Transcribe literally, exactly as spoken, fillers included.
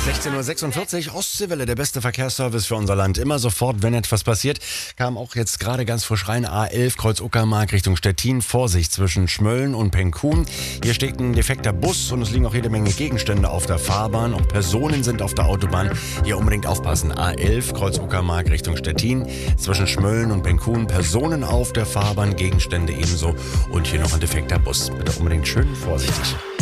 sechzehn Uhr sechsundvierzig, Ostseewelle, der beste Verkehrsservice für unser Land. Immer sofort, wenn etwas passiert. Kam auch jetzt gerade ganz frisch rein. A elf, Kreuz Uckermark Richtung Stettin. Vorsicht zwischen Schmölln und Penkhuhn. Hier steht ein defekter Bus und es liegen auch jede Menge Gegenstände auf der Fahrbahn. Auch Personen sind auf der Autobahn. Hier unbedingt aufpassen. A elf, Kreuz Uckermark Richtung Stettin. Zwischen Schmölln und Penkhuhn. Personen auf der Fahrbahn, Gegenstände ebenso. Und hier noch ein defekter Bus. Bitte unbedingt schön vorsichtig.